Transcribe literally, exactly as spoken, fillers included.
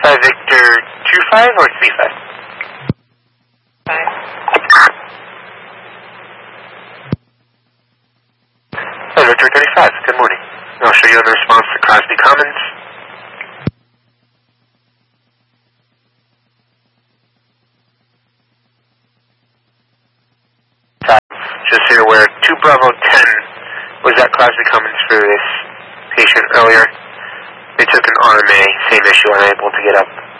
five Victor two five or three five? Five. five Victor thirty-five, good morning. I'll show you on the response to Crosby Commons. Just so you're aware, two Bravo ten was at Crosby Commons for this patient earlier. They took an R M A, same issue, unable to get up.